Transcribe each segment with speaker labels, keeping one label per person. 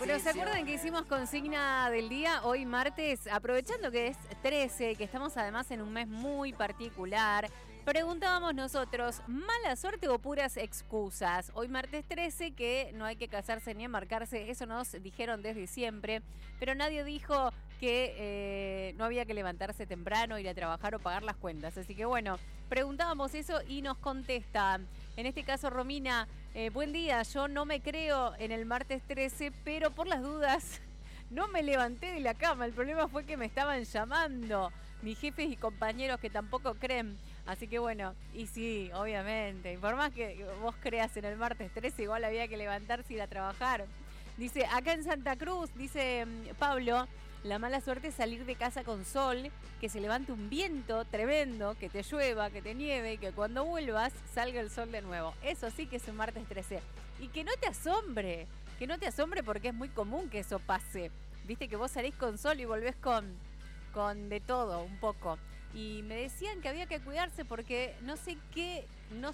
Speaker 1: Pero ¿se acuerdan que hicimos consigna del día hoy martes? Aprovechando que es 13, que estamos además en un mes muy particular, preguntábamos nosotros, ¿mala suerte o puras excusas? Hoy martes 13, que no hay que casarse ni embarcarse, eso nos dijeron desde siempre, pero nadie dijo que no había que levantarse temprano, ir a trabajar o pagar las cuentas. Así que bueno, preguntábamos eso y nos contesta, en este caso Romina, buen día, yo no me creo en el martes 13, pero por las dudas no me levanté de la cama. El problema fue que me estaban llamando mis jefes y compañeros que tampoco creen. Así que bueno, y sí, obviamente, y por más que vos creas en el martes 13, igual había que levantarse y ir a trabajar. Dice, acá en Santa Cruz, dice Pablo, la mala suerte es salir de casa con sol, que se levante un viento tremendo, que te llueva, que te nieve y que cuando vuelvas salga el sol de nuevo. Eso sí que es un martes 13. Y que no te asombre porque es muy común que eso pase. Viste que vos salís con sol y volvés con de todo un poco. Y me decían que había que cuidarse porque no sé qué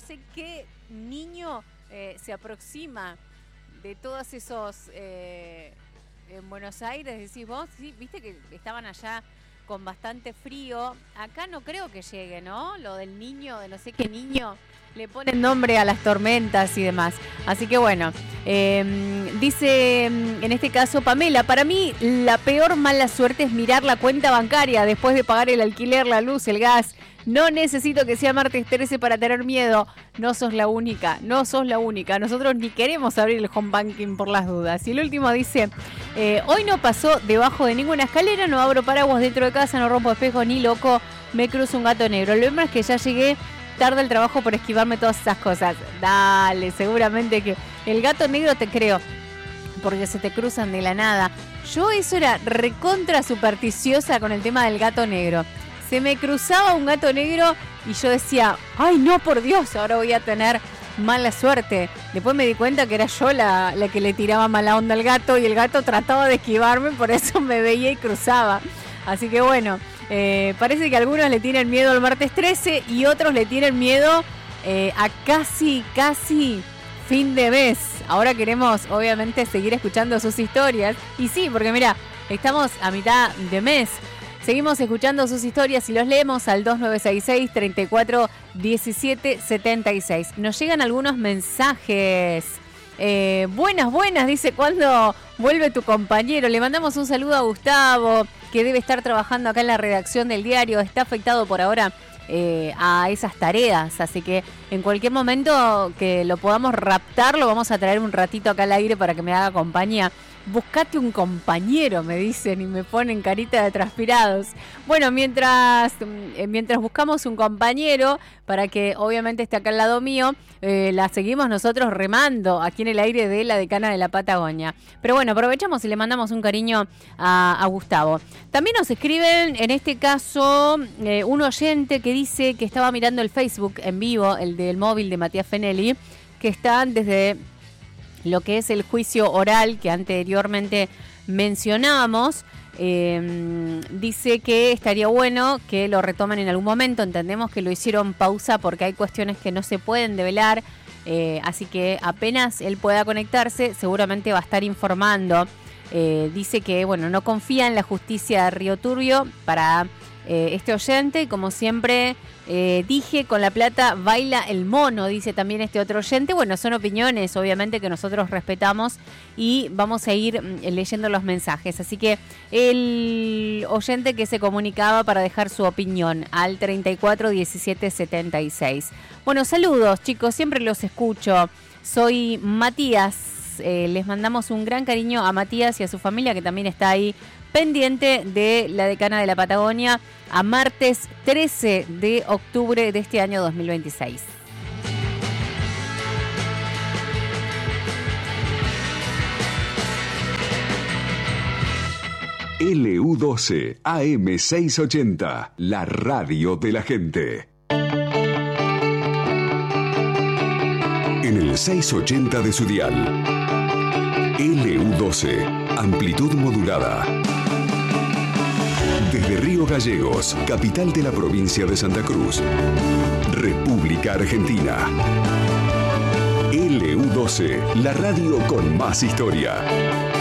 Speaker 1: niño se aproxima de todos esos... en Buenos Aires, decís vos, sí, viste que estaban allá con bastante frío. Acá no creo que llegue, ¿no? Lo del niño, de no sé qué niño, le ponen nombre a las tormentas y demás. Así que bueno, dice en este caso Pamela, para mí la peor mala suerte es mirar la cuenta bancaria después de pagar el alquiler, la luz, el gas. No necesito que sea martes 13 para tener miedo. No sos la única. Nosotros ni queremos abrir el home banking por las dudas. Y el último dice, hoy no pasó debajo de ninguna escalera, no abro paraguas dentro de casa, no rompo espejos ni loco, me cruzo un gato negro. Lo demás es que ya llegué tarde al trabajo por esquivarme todas esas cosas. Dale, seguramente que el gato negro te creo, porque se te cruzan de la nada. Yo eso era recontra supersticiosa con el tema del gato negro. Se me cruzaba un gato negro y yo decía, ay no, por Dios, ahora voy a tener mala suerte. Después me di cuenta que era yo la que le tiraba mala onda al gato y el gato trataba de esquivarme, por eso me veía y cruzaba. Así que bueno, parece que algunos le tienen miedo al martes 13 y otros le tienen miedo a casi fin de mes. Ahora queremos obviamente seguir escuchando sus historias. Y sí, porque mira, estamos a mitad de mes. Seguimos escuchando sus historias y los leemos al 2966-341776. Nos llegan algunos mensajes. Buenas, dice, ¿cuándo vuelve tu compañero? Le mandamos un saludo a Gustavo, que debe estar trabajando acá en la redacción del diario. Está afectado por ahora a esas tareas, así que en cualquier momento que lo podamos raptar, lo vamos a traer un ratito acá al aire para que me haga compañía. Buscate un compañero, me dicen y me ponen carita de transpirados. Bueno, mientras buscamos un compañero para que obviamente esté acá al lado mío, la seguimos nosotros remando aquí en el aire de la Decana de la Patagonia. Pero bueno, aprovechamos y le mandamos un cariño a Gustavo. También nos escriben, en este caso, un oyente que dice que estaba mirando el Facebook en vivo, el del móvil de Matías Fenelli, que están desde lo que es el juicio oral que anteriormente mencionábamos. Dice que estaría bueno que lo retomen en algún momento. Entendemos que lo hicieron pausa porque hay cuestiones que no se pueden develar, así que apenas él pueda conectarse seguramente va a estar informando. Dice que bueno, no confía en la justicia de Río Turbio para este oyente, como siempre dije, con la plata baila el mono, dice también este otro oyente. Bueno, son opiniones obviamente que nosotros respetamos y vamos a ir leyendo los mensajes, así que el oyente que se comunicaba para dejar su opinión al 341776. Bueno, saludos chicos, siempre los escucho, soy Matías, les mandamos un gran cariño a Matías y a su familia que también está ahí pendiente de la Decana de la Patagonia a martes 13 de octubre de este año 2026.
Speaker 2: LU12 AM680, la radio de la gente. En el 680 de su dial. LU12, amplitud modulada. Desde Río Gallegos, capital de la provincia de Santa Cruz, República Argentina. LU12, la radio con más historia.